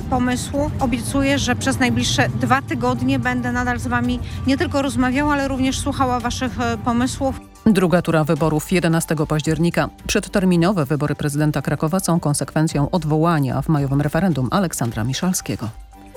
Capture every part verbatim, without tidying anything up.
pomysłu. Obiecuję, że przez najbliższe dwa tygodnie będę nadal z wami nie tylko rozmawiała, ale również słuchała waszych pomysłów. Druga tura wyborów jedenastego października. Przedterminowe wybory prezydenta Krakowa są konsekwencją odwołania w majowym referendum Aleksandra Miszalskiego.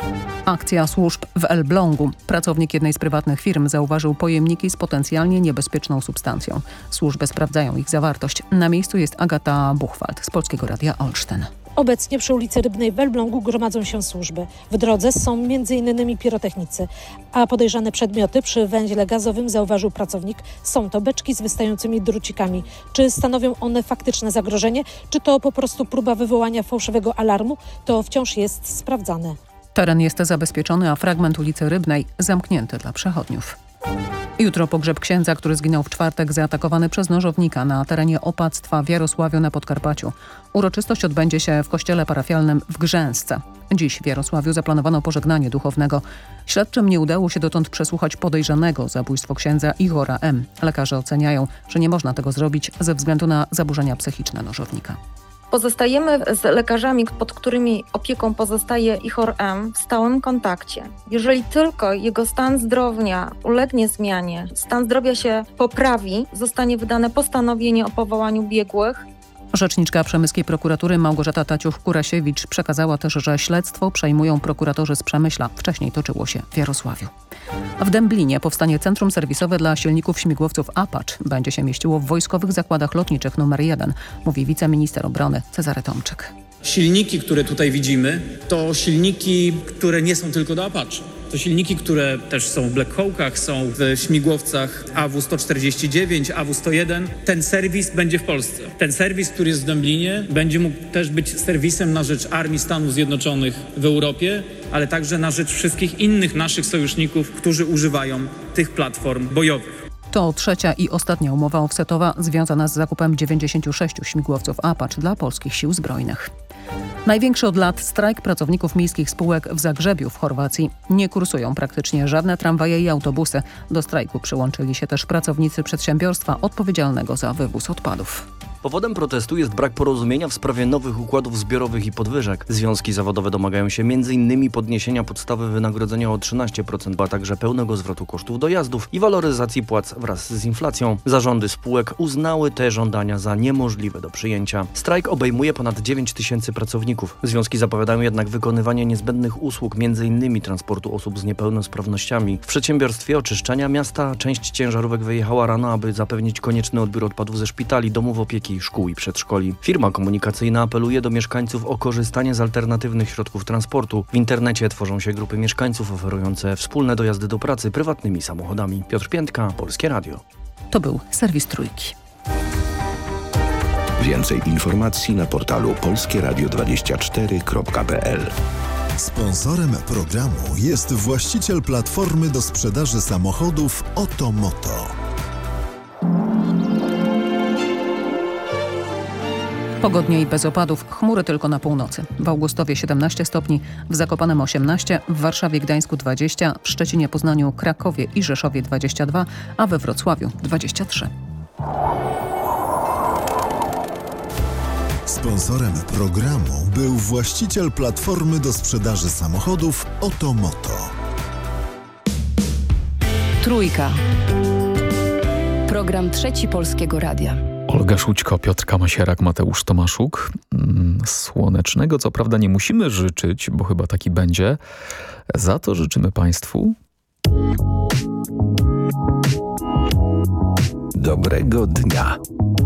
Akcja służb w Elblągu. Pracownik jednej z prywatnych firm zauważył pojemniki z potencjalnie niebezpieczną substancją. Służby sprawdzają ich zawartość. Na miejscu jest Agata Buchwald z Polskiego Radia Olsztyn. Obecnie przy ulicy Rybnej w Elblągu gromadzą się służby. W drodze są między innymi pirotechnicy, a podejrzane przedmioty przy węźle gazowym zauważył pracownik. Są to beczki z wystającymi drucikami. Czy stanowią one faktyczne zagrożenie, czy to po prostu próba wywołania fałszywego alarmu, to wciąż jest sprawdzane. Teren jest zabezpieczony, a fragment ulicy Rybnej zamknięty dla przechodniów. Jutro pogrzeb księdza, który zginął w czwartek zaatakowany przez nożownika na terenie opactwa w Jarosławiu na Podkarpaciu. Uroczystość odbędzie się w kościele parafialnym w Grzęsce. Dziś w Jarosławiu zaplanowano pożegnanie duchownego. Śledczym nie udało się dotąd przesłuchać podejrzanego zabójstwo księdza Igora M. Lekarze oceniają, że nie można tego zrobić ze względu na zaburzenia psychiczne nożownika. Pozostajemy z lekarzami, pod którymi opieką pozostaje Igor M. w stałym kontakcie. Jeżeli tylko jego stan zdrowia ulegnie zmianie, stan zdrowia się poprawi, zostanie wydane postanowienie o powołaniu biegłych. Rzeczniczka Przemyskiej Prokuratury Małgorzata Taciuch-Kurasiewicz przekazała też, że śledztwo przejmują prokuratorzy z Przemyśla. Wcześniej toczyło się w Jarosławiu. W Dęblinie powstanie centrum serwisowe dla silników śmigłowców Apache. Będzie się mieściło w Wojskowych Zakładach Lotniczych numer jeden, mówi wiceminister obrony Cezary Tomczyk. Silniki, które tutaj widzimy, to silniki, które nie są tylko do Apache. To silniki, które też są w Black Hawkach, są w śmigłowcach A W sto czterdzieści dziewięć, A W sto jeden. Ten serwis będzie w Polsce. Ten serwis, który jest w Dęblinie, będzie mógł też być serwisem na rzecz Armii Stanów Zjednoczonych w Europie, ale także na rzecz wszystkich innych naszych sojuszników, którzy używają tych platform bojowych. To trzecia i ostatnia umowa offsetowa związana z zakupem dziewięćdziesięciu sześciu śmigłowców Apache dla polskich sił zbrojnych. Największy od lat strajk pracowników miejskich spółek w Zagrzebiu w Chorwacji. Nie kursują praktycznie żadne tramwaje i autobusy. Do strajku przyłączyli się też pracownicy przedsiębiorstwa odpowiedzialnego za wywóz odpadów. Powodem protestu jest brak porozumienia w sprawie nowych układów zbiorowych i podwyżek. Związki zawodowe domagają się między innymi podniesienia podstawy wynagrodzenia o trzynaście procent, a także pełnego zwrotu kosztów dojazdów i waloryzacji płac wraz z inflacją. Zarządy spółek uznały te żądania za niemożliwe do przyjęcia. Strajk obejmuje ponad dziewięć tysięcy pracowników. Związki zapowiadają jednak wykonywanie niezbędnych usług, między innymi transportu osób z niepełnosprawnościami. W przedsiębiorstwie oczyszczania miasta część ciężarówek wyjechała rano, aby zapewnić konieczny odbiór odpadów ze szpitali, domów opieki, szkół i przedszkoli. Firma komunikacyjna apeluje do mieszkańców o korzystanie z alternatywnych środków transportu. W internecie tworzą się grupy mieszkańców oferujące wspólne dojazdy do pracy prywatnymi samochodami. Piotr Piętka, Polskie Radio. To był serwis Trójki. Więcej informacji na portalu polskie radio dwadzieścia cztery kropka p l. Sponsorem programu jest właściciel platformy do sprzedaży samochodów Otomoto. Pogodnie i bez opadów, chmury tylko na północy. W Augustowie siedemnaście stopni, w Zakopanem osiemnaście, w Warszawie, Gdańsku dwadzieścia, w Szczecinie, Poznaniu, Krakowie i Rzeszowie dwadzieścia dwa, a we Wrocławiu dwadzieścia trzy. Sponsorem programu był właściciel platformy do sprzedaży samochodów Otomoto. Trójka. Program Trzeci Polskiego Radia. Olga Szućko, Piotr Kamasierak, Mateusz Tomaszuk. Słonecznego co prawda nie musimy życzyć, bo chyba taki będzie. Za to życzymy Państwu dobrego dnia.